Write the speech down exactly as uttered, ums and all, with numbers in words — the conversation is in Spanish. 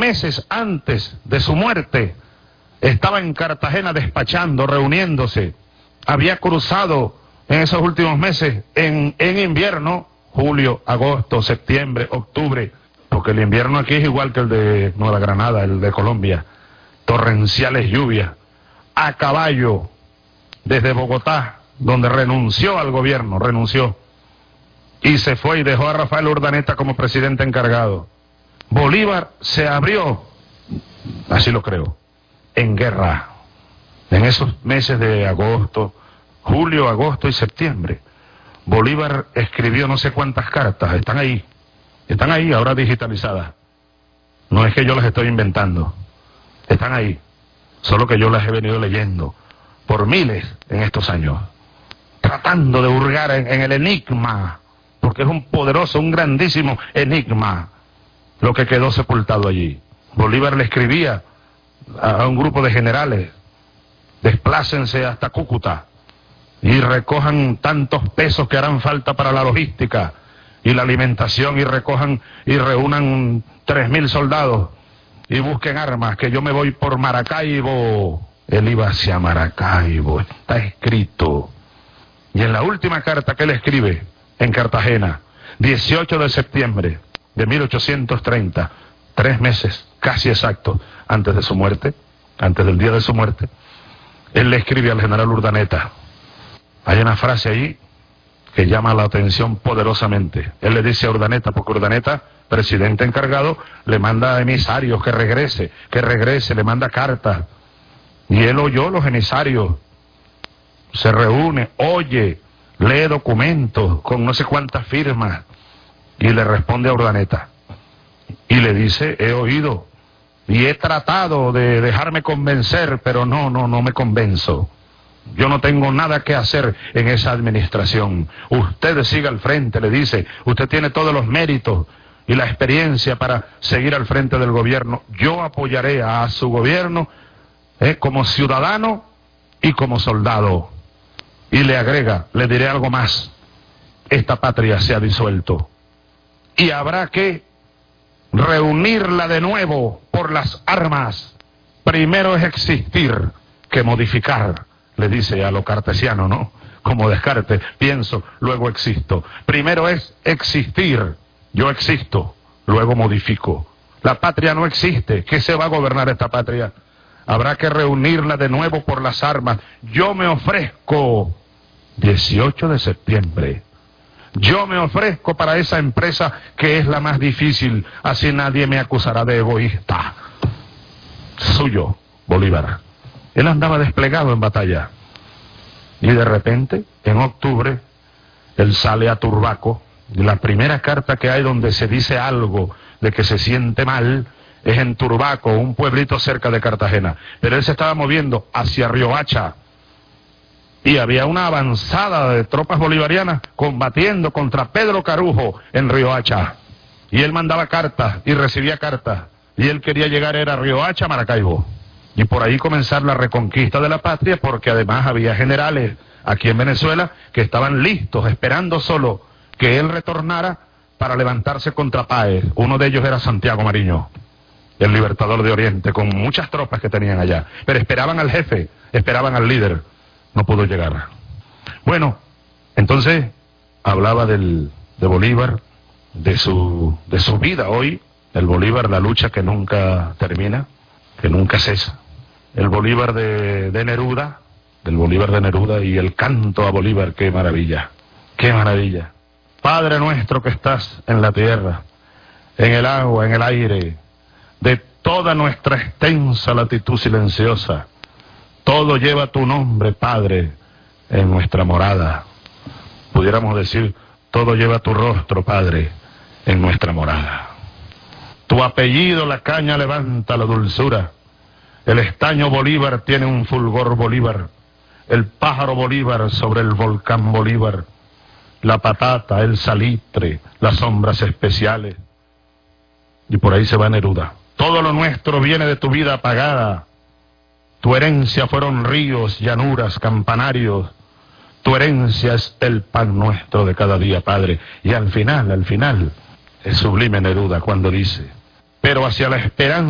meses antes de su muerte, estaba en Cartagena despachando, reuniéndose. Había cruzado en esos últimos meses, en, en invierno, julio, agosto, septiembre, octubre, porque el invierno aquí es igual que el de Nueva Granada, el de Colombia, torrenciales lluvias, a caballo, desde Bogotá, donde renunció al gobierno, renunció, y se fue y dejó a Rafael Urdaneta como presidente encargado. Bolívar se abrió, así lo creo, en guerra, en esos meses de agosto, julio, agosto y septiembre. Bolívar escribió no sé cuántas cartas, están ahí, están ahí ahora digitalizadas. No es que yo las estoy inventando, están ahí, solo que yo las he venido leyendo por miles en estos años, tratando de hurgar en, en el enigma, porque es un poderoso, un grandísimo enigma lo que quedó sepultado allí. Bolívar le escribía a, a un grupo de generales: desplácense hasta Cúcuta y recojan tantos pesos que harán falta para la logística y la alimentación, y recojan y reúnan tres mil soldados y busquen armas, que yo me voy por Maracaibo. Él iba hacia Maracaibo, está escrito. Y en la última carta que él escribe en Cartagena, dieciocho de septiembre de mil ochocientos treinta, tres meses casi exactos antes de su muerte, antes del día de su muerte, él le escribe al general Urdaneta. Hay una frase ahí que llama la atención poderosamente. Él le dice a Urdaneta, porque Urdaneta, presidente encargado, le manda emisarios que regrese, que regrese, le manda cartas. Y él oyó los emisarios, se reúne, oye, lee documentos con no sé cuántas firmas, y le responde a Urdaneta. Y le dice: he oído y he tratado de dejarme convencer, pero no, no, no me convenzo. Yo no tengo nada que hacer en esa administración. Usted siga al frente, le dice. Usted tiene todos los méritos y la experiencia para seguir al frente del gobierno. Yo apoyaré a su gobierno eh, como ciudadano y como soldado. Y le agrega, le diré algo más: esta patria se ha disuelto y habrá que reunirla de nuevo por las armas. Primero es existir que modificar, le dice a lo cartesiano, ¿no? Como Descartes, pienso, luego existo. Primero es existir, yo existo, luego modifico. La patria no existe, ¿qué se va a gobernar esta patria? Habrá que reunirla de nuevo por las armas. Yo me ofrezco, dieciocho de septiembre, yo me ofrezco para esa empresa que es la más difícil, así nadie me acusará de egoísta. Suyo, Bolívar. Él andaba desplegado en batalla. Y de repente, en octubre, él sale a Turbaco. Y la primera carta que hay donde se dice algo de que se siente mal es en Turbaco, un pueblito cerca de Cartagena. Pero él se estaba moviendo hacia Riohacha. Y había una avanzada de tropas bolivarianas combatiendo contra Pedro Carujo en Riohacha. Y él mandaba cartas y recibía cartas. Y él quería llegar era a Riohacha, Maracaibo. Y por ahí comenzar la reconquista de la patria, porque además había generales aquí en Venezuela que estaban listos, esperando solo que él retornara para levantarse contra Páez. Uno de ellos era Santiago Mariño, el libertador de Oriente, con muchas tropas que tenían allá. Pero esperaban al jefe, esperaban al líder. No pudo llegar. Bueno, entonces hablaba del, de Bolívar, de su, de su vida hoy, el Bolívar, la lucha que nunca termina, que nunca cesa. El Bolívar de, de Neruda, del Bolívar de Neruda y el canto a Bolívar, qué maravilla, qué maravilla. Padre nuestro que estás en la tierra, en el agua, en el aire, de toda nuestra extensa latitud silenciosa, todo lleva tu nombre, Padre, en nuestra morada. Pudiéramos decir, todo lleva tu rostro, Padre, en nuestra morada. Tu apellido la caña levanta la dulzura. El estaño Bolívar tiene un fulgor Bolívar. El pájaro Bolívar sobre el volcán Bolívar. La patata, el salitre, las sombras especiales. Y por ahí se va Neruda. Todo lo nuestro viene de tu vida apagada. Tu herencia fueron ríos, llanuras, campanarios. Tu herencia es el pan nuestro de cada día, Padre. Y al final, al final, es sublime Neruda cuando dice: pero hacia la esperanza